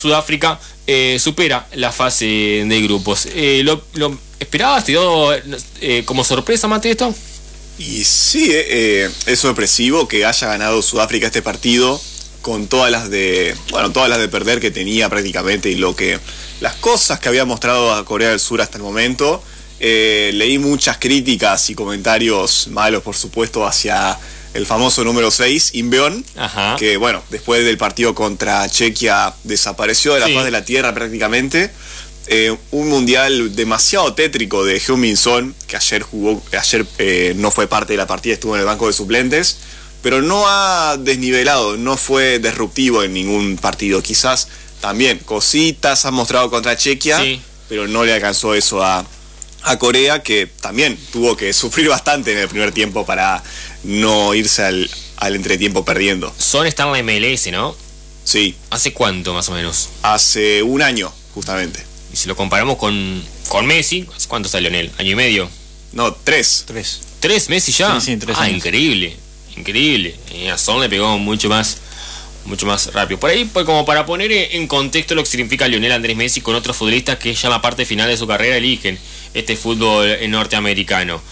Sudáfrica supera la fase de grupos. ¿Lo esperabas? ¿Te dio como sorpresa, Mate, esto? Y sí, es sorpresivo que haya ganado Sudáfrica este partido con todas las de perder que tenía prácticamente y las cosas que había mostrado a Corea del Sur hasta el momento. Leí muchas críticas y comentarios malos, por supuesto, hacia el famoso número 6, Inbeon, que bueno, después del partido contra Chequia desapareció de la faz de la tierra prácticamente. Un mundial demasiado tétrico de Heung-min Son, que ayer no fue parte de la partida, estuvo en el banco de suplentes, pero no ha desnivelado, no fue disruptivo en ningún partido. Quizás también cositas ha mostrado contra Chequia, pero no le alcanzó eso a Corea, que también tuvo que sufrir bastante en el primer tiempo para no irse al entretiempo perdiendo. Son está en la MLS, ¿no? Sí. ¿Hace cuánto, más o menos? Hace un año, justamente. Y si lo comparamos con Messi, ¿hace cuánto está Lionel? ¿Año y medio? No, 3. ¿3 Messi ya? Sí, 3 años. Increíble. Y a Son le pegó mucho más rápido. Por ahí, pues, como para poner en contexto lo que significa Lionel Andrés Messi con otros futbolistas que ya en la parte final de su carrera eligen este fútbol norteamericano.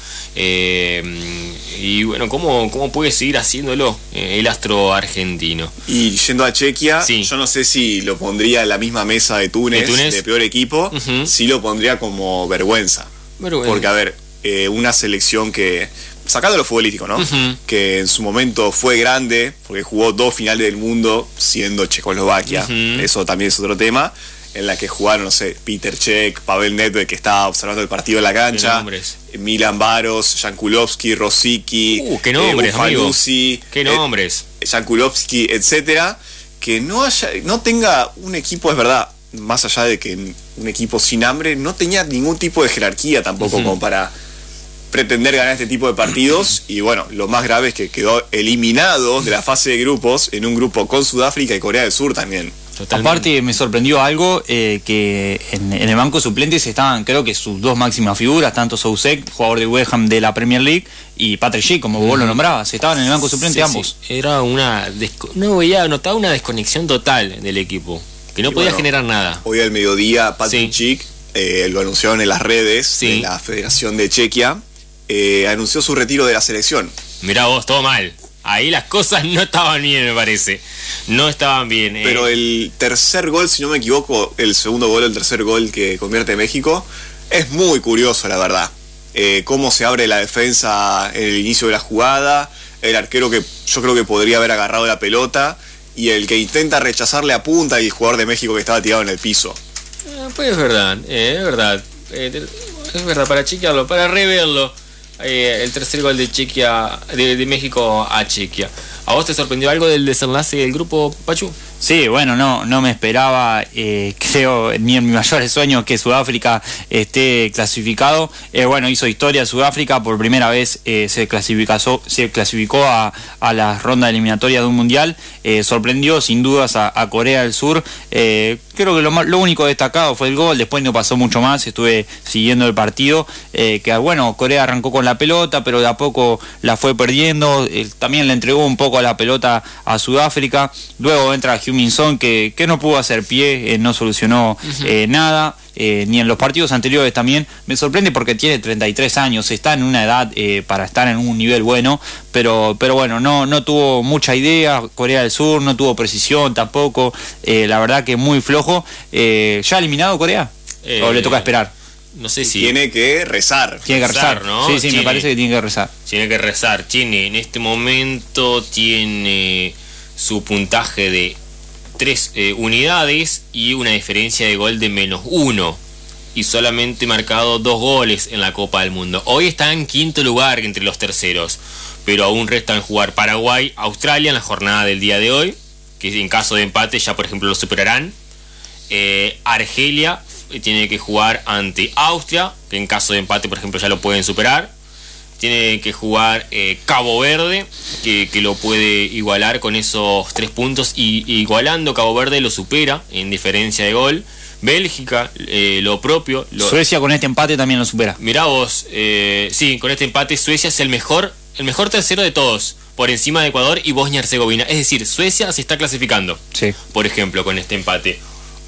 Y bueno, ¿cómo puede seguir haciéndolo el astro argentino? Y yendo a Chequia, yo no sé si lo pondría en la misma mesa de Túnez, de peor equipo, sí lo pondría como vergüenza. Porque, a ver, una selección que, sacando lo futbolístico, ¿no? Que en su momento fue grande, porque jugó 2 finales del mundo siendo Checoslovaquia, eso también es otro tema, en la que jugaron, no sé, Peter Cech, Pavel Nedved, que estaba observando el partido en la cancha, Milan Baros, Jan Kulowski, Rosicky, qué nombres, Ufanusi, qué nombres, Jan Kulowski, etcétera, que no tenga un equipo, es verdad, más allá de que un equipo sin hambre, no tenía ningún tipo de jerarquía tampoco como para pretender ganar este tipo de partidos. Y bueno, lo más grave es que quedó eliminado de la fase de grupos en un grupo con Sudáfrica y Corea del Sur también. Totalmente. Aparte me sorprendió algo, que en el banco de suplentes estaban, creo que sus 2 máximas figuras, tanto Soucek, jugador de West Ham de la Premier League, y Patrick Schick, como vos lo nombrabas, estaban en el banco de suplentes ambos. Era notaba una desconexión total del equipo, que no podía generar nada. Hoy al mediodía Patrick Schick, lo anunciaron en las redes de la Federación de Chequia, anunció su retiro de la selección. Mirá vos, todo mal. Ahí las cosas no estaban bien, me parece. No estaban bien. Pero el tercer gol, si no me equivoco, el segundo gol, el tercer gol que convierte México, es muy curioso, la verdad. Cómo se abre la defensa en el inicio de la jugada, el arquero que yo creo que podría haber agarrado la pelota, y el que intenta rechazarle a punta, y el jugador de México que estaba tirado en el piso. Pues es verdad, es verdad, para chequearlo, para reverlo. El tercer gol de Chequia, de México a Chequia. ¿A vos te sorprendió algo del desenlace del grupo, Pachu? Sí, bueno, no me esperaba, creo, ni en mi mayor sueño que Sudáfrica esté clasificado. Bueno, hizo historia Sudáfrica, por primera vez se clasificó a la ronda eliminatoria de un mundial. Sorprendió sin dudas a Corea del Sur. Creo que lo único destacado fue el gol, después no pasó mucho más, estuve siguiendo el partido, que bueno, Corea arrancó con la pelota, pero de a poco la fue perdiendo, también le entregó un poco la pelota a Sudáfrica, luego entra Heung-min Son que no pudo hacer pie, no solucionó nada. Ni en los partidos anteriores también. Me sorprende porque tiene 33 años, está en una edad para estar en un nivel bueno, pero bueno, no tuvo mucha idea Corea del Sur, no tuvo precisión tampoco, la verdad que muy flojo. ¿Ya ha eliminado Corea? ¿O le toca esperar? No sé si... Tiene que rezar. Tiene que rezar, ¿no? Sí, me parece que tiene que rezar. Tiene que rezar. En este momento tiene su puntaje de 3 unidades y una diferencia de gol de -1, y solamente marcado 2 goles en la Copa del Mundo. Hoy está en 5º lugar entre los terceros, pero aún restan jugar Paraguay, Australia en la jornada del día de hoy, que en caso de empate ya por ejemplo lo superarán. Argelia tiene que jugar ante Austria, que en caso de empate por ejemplo ya lo pueden superar. Tiene que jugar Cabo Verde, que lo puede igualar con esos 3 puntos, y igualando Cabo Verde lo supera en diferencia de gol. Bélgica, lo propio. Suecia con este empate también lo supera. Mirá vos, sí, con este empate Suecia es el mejor tercero de todos, por encima de Ecuador y Bosnia y Herzegovina. Es decir, Suecia se está clasificando, por ejemplo, con este empate.